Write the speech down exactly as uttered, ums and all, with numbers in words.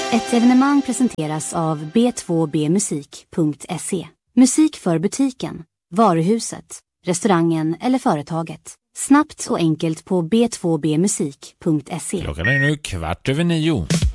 Ett evenemang presenteras av b två b musik punkt se. Musik för butiken, varuhuset, restaurangen eller företaget. Snabbt och enkelt på b två b musik punkt se. Klockan är nu kvart över nio.